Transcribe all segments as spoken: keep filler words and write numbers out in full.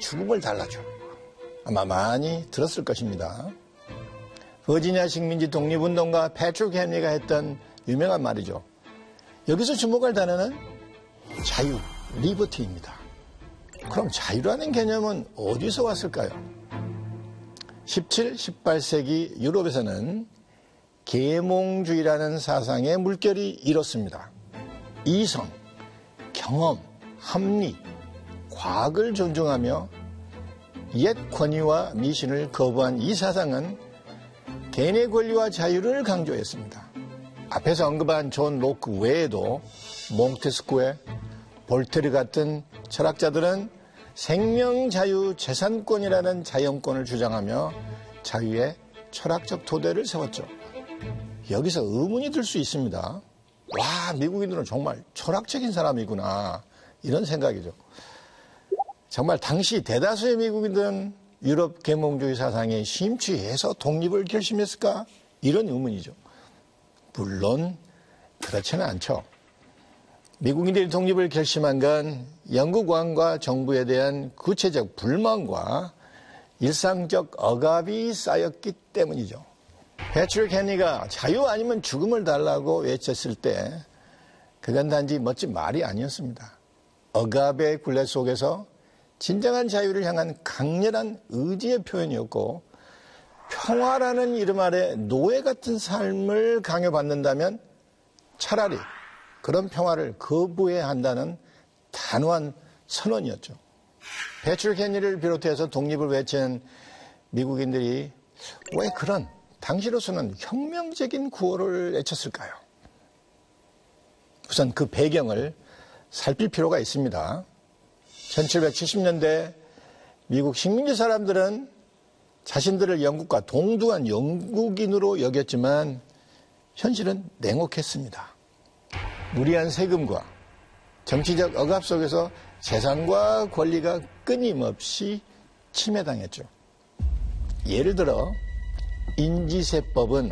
죽음을 달라줘. 아마 많이 들었을 것입니다. 버지니아 식민지 독립운동가 패트릭 헨리가 했던 유명한 말이죠. 여기서 주목할 단어는 자유, 리버티입니다. 그럼 자유라는 개념은 어디서 왔을까요? 십칠, 십팔 세기 유럽에서는 계몽주의라는 사상의 물결이 일었습니다. 이성, 경험, 합리, 과학을 존중하며 옛 권위와 미신을 거부한 이 사상은 개인의 권리와 자유를 강조했습니다. 앞에서 언급한 존 로크 외에도 몽테스쿠에, 볼테르 같은 철학자들은 생명, 자유, 재산권이라는 자연권을 주장하며 자유의 철학적 토대를 세웠죠. 여기서 의문이 들 수 있습니다. 와, 미국인들은 정말 철학적인 사람이구나, 이런 생각이죠. 정말 당시 대다수의 미국인들은 유럽 계몽주의 사상에 심취해서 독립을 결심했을까? 이런 의문이죠. 물론 그렇지는 않죠. 미국인들이 독립을 결심한 건 영국 왕과 정부에 대한 구체적 불만과 일상적 억압이 쌓였기 때문이죠. 패트릭 헨리가 자유 아니면 죽음을 달라고 외쳤을 때 그건 단지 멋진 말이 아니었습니다. 억압의 굴레 속에서 진정한 자유를 향한 강렬한 의지의 표현이었고, 평화라는 이름 아래 노예 같은 삶을 강요받는다면 차라리 그런 평화를 거부해야 한다는 단호한 선언이었죠. 패트릭 헨리를 비롯해서 독립을 외친 미국인들이 왜 그런 당시로서는 혁명적인 구호를 외쳤을까요? 우선 그 배경을 살필 필요가 있습니다. 천칠백칠십 년대 미국 식민지 사람들은 자신들을 영국과 동등한 영국인으로 여겼지만 현실은 냉혹했습니다. 무리한 세금과 정치적 억압 속에서 재산과 권리가 끊임없이 침해당했죠. 예를 들어 인지세법은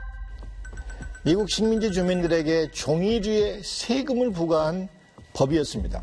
미국 식민지 주민들에게 종이류의 세금을 부과한 법이었습니다.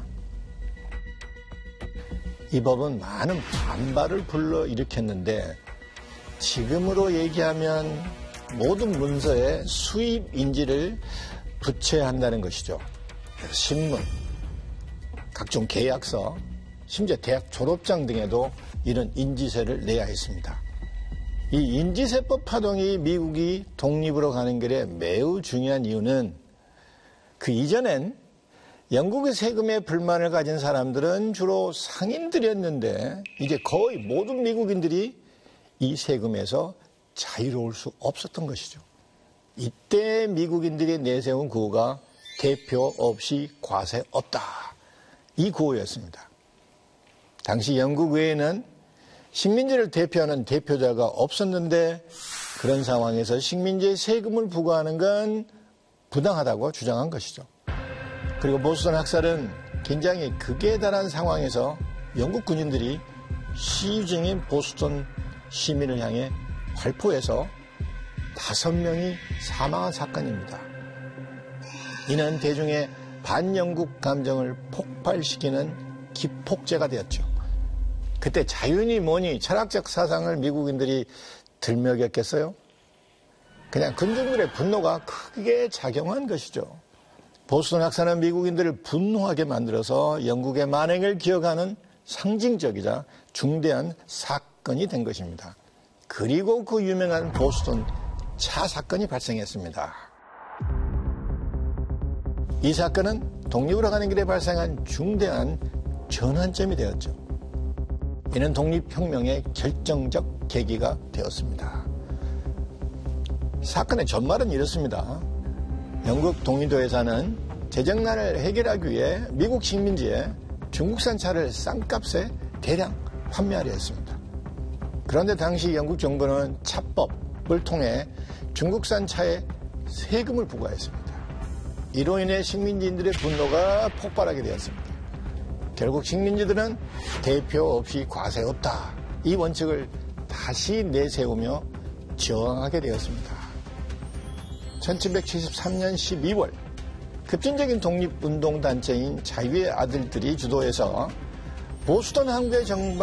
이 법은 많은 반발을 불러일으켰는데 지금으로 얘기하면 모든 문서에 수입 인지를 붙여야 한다는 것이죠. 신문, 각종 계약서, 심지어 대학 졸업장 등에도 이런 인지세를 내야 했습니다. 이 인지세법 파동이 미국이 독립으로 가는 길에 매우 중요한 이유는 그 이전엔 영국의 세금에 불만을 가진 사람들은 주로 상인들이었는데 이제 거의 모든 미국인들이 이 세금에서 자유로울 수 없었던 것이죠. 이때 미국인들이 내세운 구호가 대표 없이 과세 없다, 이 구호였습니다. 당시 영국 외에는 식민지를 대표하는 대표자가 없었는데 그런 상황에서 식민지에 세금을 부과하는 건 부당하다고 주장한 것이죠. 그리고 보스턴 학살은 굉장히 극에 달한 상황에서 영국 군인들이 시위 중인 보스턴 시민을 향해 발포해서 다섯 명이 사망한 사건입니다. 이는 대중의 반영국 감정을 폭발시키는 기폭제가 되었죠. 그때 자유니 뭐니 철학적 사상을 미국인들이 들먹였겠어요? 그냥 군중들의 분노가 크게 작용한 것이죠. 보스턴 학살은 미국인들을 분노하게 만들어서 영국의 만행을 기억하는 상징적이자 중대한 사건이 된 것입니다. 그리고 그 유명한 보스턴 차 사건이 발생했습니다. 이 사건은 독립으로 가는 길에 발생한 중대한 전환점이 되었죠. 이는 독립혁명의 결정적 계기가 되었습니다. 사건의 전말은 이렇습니다. 영국 동인도에서는 재정난을 해결하기 위해 미국 식민지에 중국산 차를 싼값에 대량 판매하려 했습니다. 그런데 당시 영국 정부는 차법을 통해 중국산 차에 세금을 부과했습니다. 이로 인해 식민지인들의 분노가 폭발하게 되었습니다. 결국 식민지들은 대표 없이 과세 없다, 이 원칙을 다시 내세우며 저항하게 되었습니다. 천칠백칠십삼 년 십이월 급진적인 독립운동단체인 자유의 아들들이 주도해서 보스턴 항구의 정방